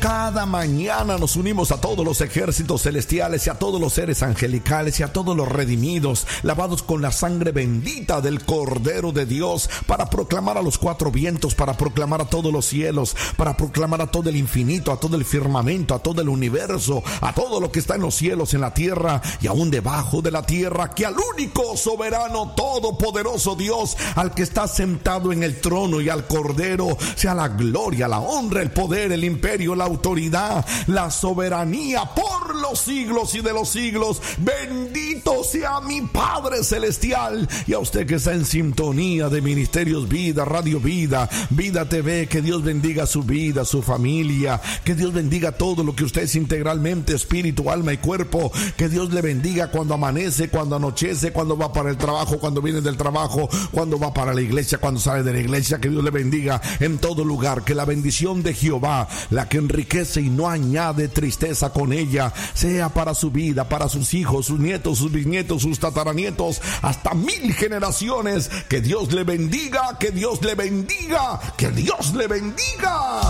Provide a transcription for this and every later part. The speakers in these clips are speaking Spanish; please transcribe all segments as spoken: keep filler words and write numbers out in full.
Cada mañana nos unimos a todos los ejércitos celestiales y a todos los seres angelicales y a todos los redimidos, lavados con la sangre bendita del Cordero de Dios, para proclamar a los cuatro vientos, para proclamar a todos los cielos, para proclamar a todo el infinito, a todo el firmamento, a todo el universo, a todo lo que está en los cielos, en la tierra y aún debajo de la tierra, que al único soberano, todopoderoso Dios, al que está sentado en el trono y al Cordero, sea la gloria, la honra, el poder, el imperio, la autoridad, la soberanía por los siglos y de los siglos. Bendito sea mi Padre Celestial. Y a usted que está en sintonía de Ministerios Vida, Radio Vida, Vida T V, que Dios bendiga su vida, su familia, que Dios bendiga todo lo que usted es integralmente, espíritu, alma y cuerpo. Que Dios le bendiga cuando amanece, cuando anochece, cuando va para el trabajo, cuando viene del trabajo, cuando va para la iglesia, cuando sale de la iglesia. Que Dios le bendiga en todo lugar. Que la bendición de Jehová, la que enriquece y no añade tristeza con ella, sea para su vida, para sus hijos, sus nietos, sus bisnietos, sus tataranietos, hasta mil generaciones. Que Dios le bendiga, que Dios le bendiga, que Dios le bendiga.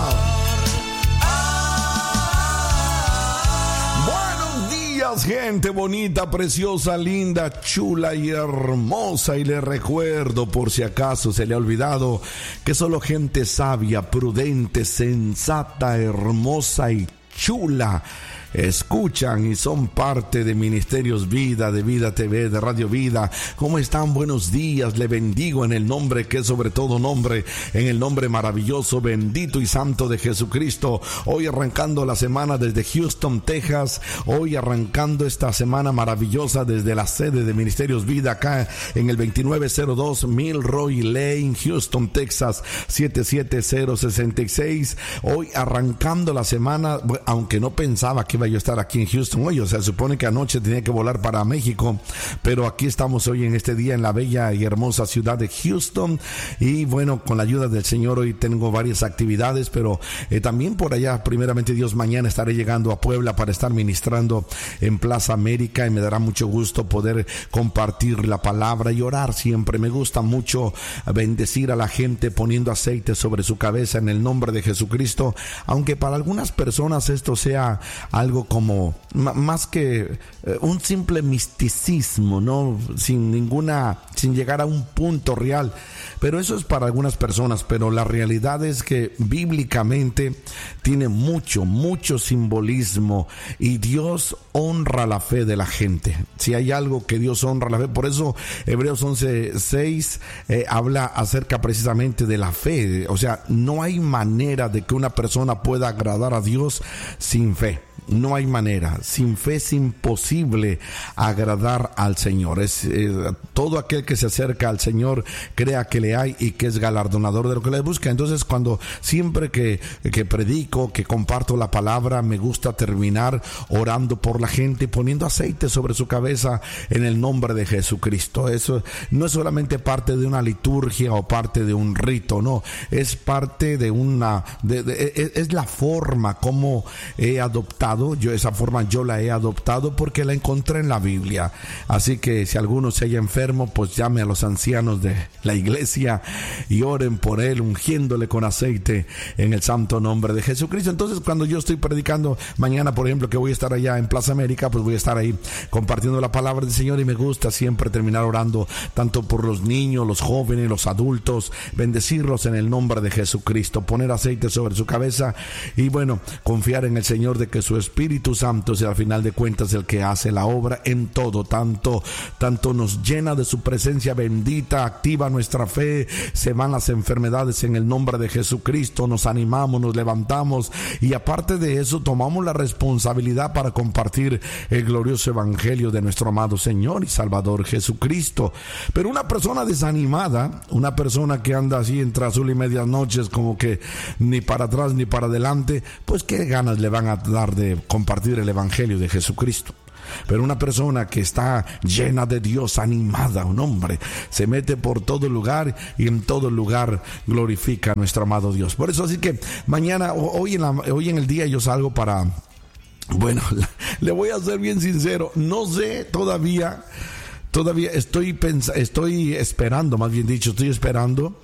Buenos días, gente bonita, preciosa, linda, chula y hermosa. Y le recuerdo, por si acaso se le ha olvidado, que solo gente sabia, prudente, sensata, hermosa y chula escuchan y son parte de Ministerios Vida, de Vida T V, de Radio Vida. ¿Cómo están? Buenos días. Le bendigo en el nombre que es sobre todo nombre, en el nombre maravilloso, bendito y santo de Jesucristo. Hoy arrancando la semana desde Houston, Texas. Hoy arrancando esta semana maravillosa desde la sede de Ministerios Vida, acá en el veintinueve cero dos Milroy Lane, Houston, Texas, siete siete cero seis seis. Hoy arrancando la semana, aunque no pensaba que iba yo a estar aquí en Houston hoy, o sea, se supone que anoche tenía que volar para México, pero aquí estamos hoy en este día en la bella y hermosa ciudad de Houston. Y bueno, con la ayuda del Señor hoy tengo varias actividades, pero eh, también por allá, primeramente Dios, mañana estaré llegando a Puebla para estar ministrando en Plaza América, y me dará mucho gusto poder compartir la palabra y orar siempre. Me gusta mucho bendecir a la gente poniendo aceite sobre su cabeza en el nombre de Jesucristo, aunque para algunas personas esto sea algo como m- más que eh, un simple misticismo, ¿no? Sin ninguna, sin llegar a un punto real. Pero eso es para algunas personas, pero la realidad es que bíblicamente tiene mucho, mucho simbolismo, y Dios honra la fe de la gente. Si hay algo que Dios honra la fe, por eso Hebreos once seis eh, habla acerca precisamente de la fe. O sea, no hay manera de que una persona pueda agradar a Dios sin fe. No hay manera. Sin fe es imposible agradar al Señor. Es eh, todo aquel que se acerca al Señor crea que le hay y que es galardonador de lo que le busca. Entonces, cuando siempre que, que predico, que comparto la palabra, me gusta terminar orando por la gente, poniendo aceite sobre su cabeza en el nombre de Jesucristo. Eso no es solamente parte de una liturgia o parte de un rito, no, es parte de una de, de, es, es la forma como he adoptado. Yo esa forma yo la he adoptado porque la encontré en la Biblia. Así que si alguno se haya enfermo, pues llame a los ancianos de la iglesia y oren por él, ungiéndole con aceite en el santo nombre de Jesucristo. Entonces, cuando yo estoy predicando mañana, por ejemplo, que voy a estar allá en Plaza América, pues voy a estar ahí compartiendo la palabra del Señor, y me gusta siempre terminar orando tanto por los niños, los jóvenes, los adultos, bendecirlos en el nombre de Jesucristo, poner aceite sobre su cabeza y bueno, confiar en el Señor de que su Espíritu Santo sea al final de cuentas el que hace la obra en todo. Tanto, tanto nos llena de su presencia bendita, activa nuestra fe, se van las enfermedades en el nombre de Jesucristo, nos animamos, nos levantamos, y aparte de eso tomamos la responsabilidad para compartir el glorioso evangelio de nuestro amado Señor y Salvador Jesucristo. Pero una persona desanimada, una persona que anda así entre azul y medias noches, como que ni para atrás ni para adelante, pues qué ganas le van a dar de compartir el evangelio de Jesucristo. Pero una persona que está llena de Dios, animada, un hombre, se mete por todo lugar y en todo lugar glorifica a nuestro amado Dios. Por eso, así que mañana, hoy en, la, hoy en el día yo salgo para, bueno, le voy a ser bien sincero, no sé todavía, todavía estoy pens- estoy esperando, más bien dicho, estoy esperando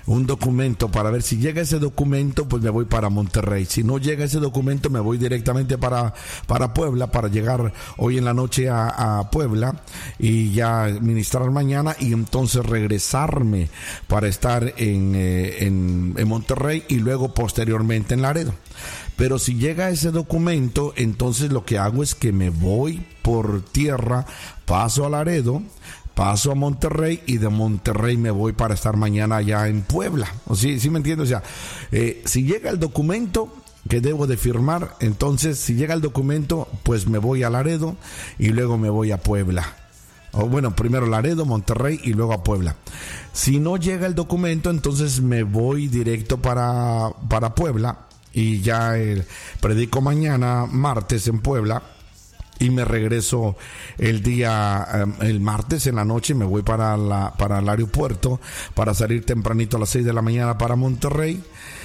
un documento para ver si llega ese documento, pues me voy para Monterrey. Si no llega ese documento, me voy directamente para, para Puebla, para llegar hoy en la noche a, a Puebla y ya ministrar mañana y entonces regresarme para estar en, eh, en, en Monterrey y luego posteriormente en Laredo. Pero si llega ese documento, entonces lo que hago es que me voy por tierra, paso a Laredo, paso a Monterrey y de Monterrey me voy para estar mañana allá en Puebla. ¿Sí, sí me entiendes? O sea, eh, si llega el documento que debo de firmar, entonces si llega el documento, pues me voy a Laredo y luego me voy a Puebla. O bueno, primero Laredo, Monterrey y luego a Puebla. Si no llega el documento, entonces me voy directo para, para Puebla y ya el, predico mañana, martes en Puebla. Y me regreso el día, el martes en la noche, me voy para, la, para el aeropuerto para salir tempranito a las seis de la mañana para Monterrey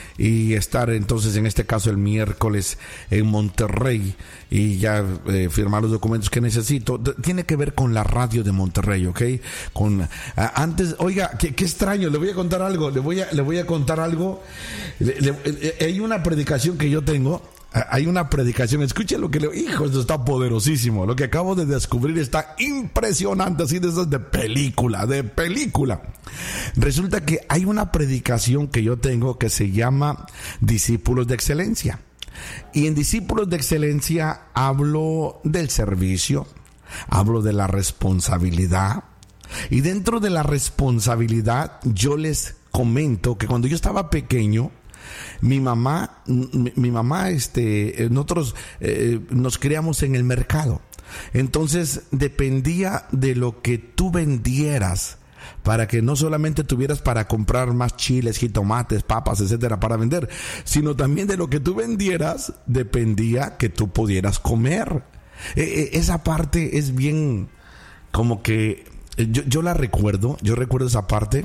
y estar entonces en este caso el miércoles en Monterrey y ya eh, firmar los documentos que necesito. Tiene que ver con la radio de Monterrey, ¿ok? Con, uh, antes, oiga, qué, qué extraño, le voy a contar algo, le voy a, le voy a contar algo. Le, le, le, hay una predicación que yo tengo. Hay una predicación, escuchen lo que le... Hijo, esto está poderosísimo. Lo que acabo de descubrir está impresionante, así de esas de película, de película. Resulta que hay una predicación que yo tengo que se llama Discípulos de Excelencia. Y en Discípulos de Excelencia hablo del servicio, hablo de la responsabilidad. Y dentro de la responsabilidad yo les comento que cuando yo estaba pequeño, Mi mamá, mi, mi mamá, este, nosotros eh, nos criamos en el mercado. Entonces dependía de lo que tú vendieras para que no solamente tuvieras para comprar más chiles, jitomates, papas, etcétera, para vender, sino también de lo que tú vendieras dependía que tú pudieras comer. Eh, esa parte es bien, como que yo, yo la recuerdo, yo recuerdo esa parte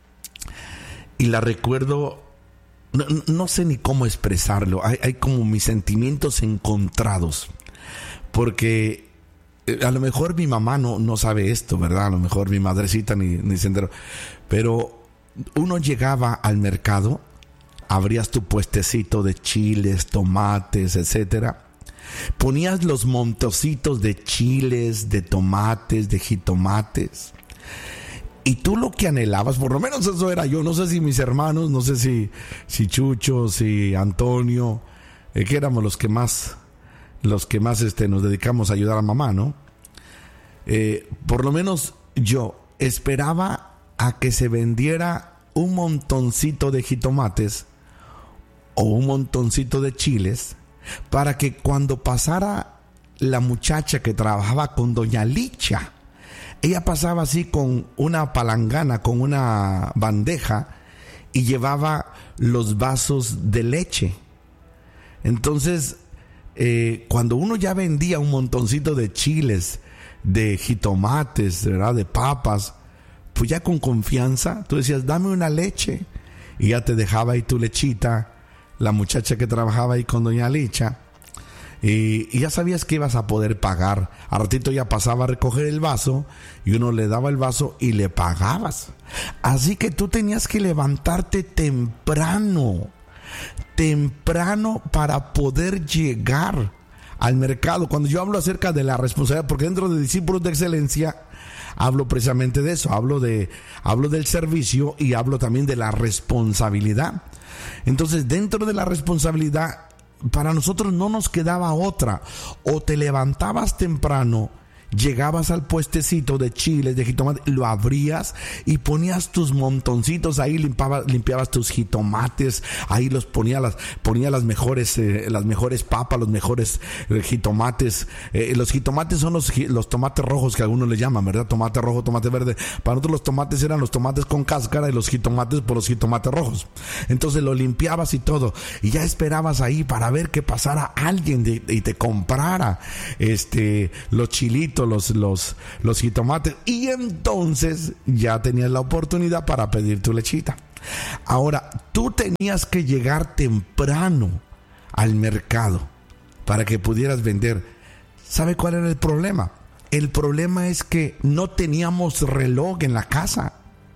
y la recuerdo. No, no sé ni cómo expresarlo. Hay, hay como mis sentimientos encontrados. Porque a lo mejor mi mamá no, no sabe esto, ¿verdad? A lo mejor mi madrecita ni, ni se enteró. Pero uno llegaba al mercado, abrías tu puestecito de chiles, tomates, etcétera. Ponías los montecitos de chiles, de tomates, de jitomates. Y tú lo que anhelabas, por lo menos eso era yo, no sé si mis hermanos, no sé si, si Chucho, si Antonio, eh, que éramos los que más, los que más este, nos dedicamos a ayudar a mamá, ¿no? Eh, por lo menos yo esperaba a que se vendiera un montoncito de jitomates o un montoncito de chiles para que cuando pasara la muchacha que trabajaba con doña Licha, ella pasaba así con una palangana, con una bandeja y llevaba los vasos de leche. Entonces, eh, cuando uno ya vendía un montoncito de chiles, de jitomates, ¿verdad?, de papas, pues ya con confianza, tú decías, dame una leche. Y ya te dejaba ahí tu lechita, la muchacha que trabajaba ahí con doña Licha. Y, y ya sabías que ibas a poder pagar. A ratito ya pasaba a recoger el vaso y uno le daba el vaso y le pagabas. Así que tú tenías que levantarte temprano, temprano para poder llegar al mercado. Cuando yo hablo acerca de la responsabilidad, porque dentro de Discípulos de Excelencia hablo precisamente de eso, hablo de, hablo del servicio y hablo también de la responsabilidad. Entonces, dentro de la responsabilidad, para nosotros no nos quedaba otra. O te levantabas temprano, llegabas al puestecito de chiles, de jitomate, lo abrías y ponías tus montoncitos ahí, limpiabas, limpiabas tus jitomates, ahí los ponías las, ponía las mejores, eh, las mejores papas, los mejores eh, jitomates. Eh, los jitomates son los, los tomates rojos que algunos le llaman, ¿verdad? Tomate rojo, tomate verde. Para nosotros los tomates eran los tomates con cáscara y los jitomates por los jitomates rojos. Entonces lo limpiabas y todo, y ya esperabas ahí para ver que pasara alguien de, y te comprara este, los chilitos, los, los, los jitomates, y entonces ya tenías la oportunidad para pedir tu lechita. Ahora, tú tenías que llegar temprano al mercado para que pudieras vender. ¿Sabe cuál era el problema? El problema es que no teníamos reloj en la casa.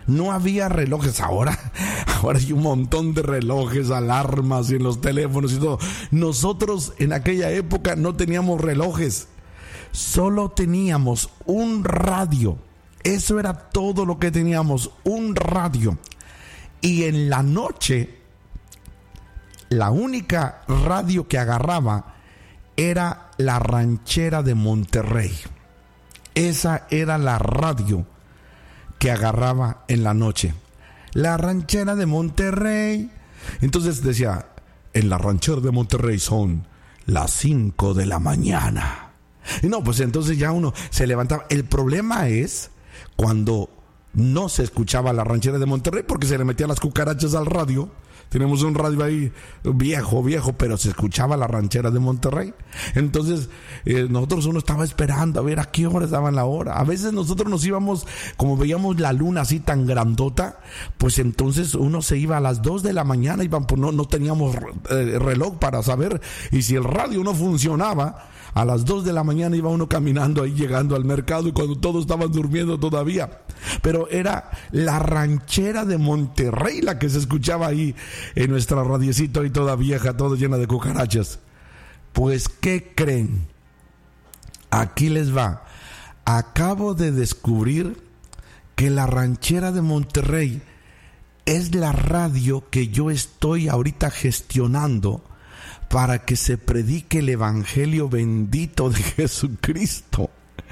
No había relojes. Ahora, ahora hay un montón de relojes, alarmas en los teléfonos y todo. Nosotros en aquella época no teníamos relojes. Solo teníamos un radio. Eso era todo lo que teníamos, un radio. Y en la noche, la única radio que agarraba era la Ranchera de Monterrey. Esa era la radio que agarraba en la noche. La Ranchera de Monterrey. Entonces decía, en la Ranchera de Monterrey son las cinco de la mañana. Y no, pues entonces ya uno se levantaba. El problema es cuando no se escuchaba la Ranchera de Monterrey porque se le metían las cucarachas al radio. Tenemos un radio ahí viejo, viejo, pero se escuchaba la Ranchera de Monterrey. Entonces, eh, nosotros uno estaba esperando a ver a qué hora daban la hora. A veces nosotros nos íbamos, como veíamos la luna así tan grandota, pues entonces uno se iba a las dos de la mañana y pues no, no teníamos eh, reloj para saber. Y si el radio no funcionaba, a las dos de la mañana iba uno caminando ahí llegando al mercado y cuando todos estaban durmiendo todavía. Pero era la Ranchera de Monterrey la que se escuchaba ahí en nuestra radiecito ahí toda vieja, toda llena de cucarachas. Pues, ¿qué creen? Aquí les va. Acabo de descubrir que la Ranchera de Monterrey es la radio que yo estoy ahorita gestionando para que se predique el evangelio bendito de Jesucristo.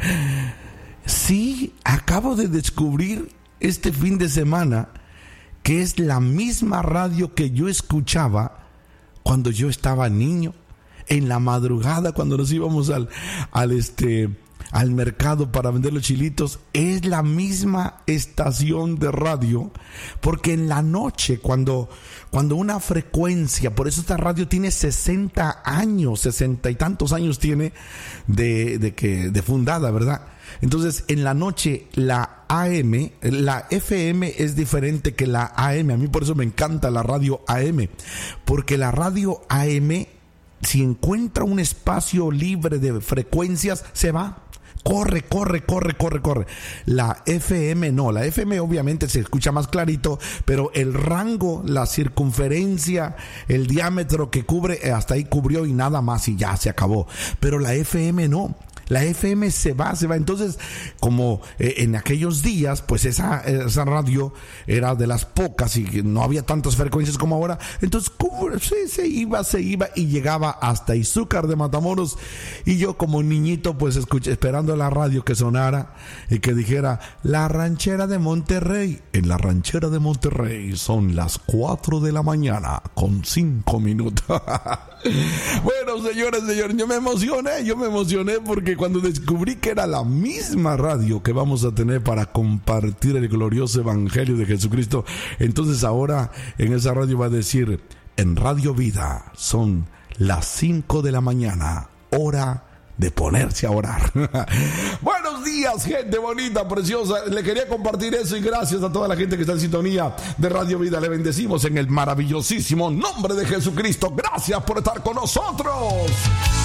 Sí, acabo de descubrir este fin de semana que es la misma radio que yo escuchaba cuando yo estaba niño, en la madrugada cuando nos íbamos al, al este al mercado para vender los chilitos. Es la misma estación de radio, porque en la noche cuando, cuando una frecuencia, por eso esta radio tiene sesenta años, sesenta y tantos años tiene de, de, que, de fundada, ¿verdad? Entonces en la noche la A M, la F M es diferente que la A M. A mí por eso me encanta la radio A M, porque la radio A M, si encuentra un espacio libre de frecuencias, se va. Corre, corre, corre, corre, corre. La F M no, la F M obviamente se escucha más clarito, pero el rango, la circunferencia, el diámetro que cubre, hasta ahí cubrió y nada más y ya se acabó. Pero la F M no. La F M se va, se va. Entonces, como eh, en aquellos días, pues esa, esa radio era de las pocas y no había tantas frecuencias como ahora. Entonces, sí, se iba, se iba y llegaba hasta Izúcar de Matamoros. Y yo como niñito, pues escuché, esperando la radio que sonara y que dijera, la Ranchera de Monterrey. En la Ranchera de Monterrey son las cuatro de la mañana con cinco minutos. Bueno, señores, señores, yo me emocioné, yo me emocioné porque cuando descubrí que era la misma radio que vamos a tener para compartir el glorioso evangelio de Jesucristo, entonces ahora en esa radio va a decir, en Radio Vida son las cinco de la mañana, hora de ponerse a orar. Buenos días, gente bonita, preciosa. Le quería compartir eso y gracias a toda la gente que está en sintonía de Radio Vida. Le bendecimos en el maravillosísimo nombre de Jesucristo. Gracias por estar con nosotros.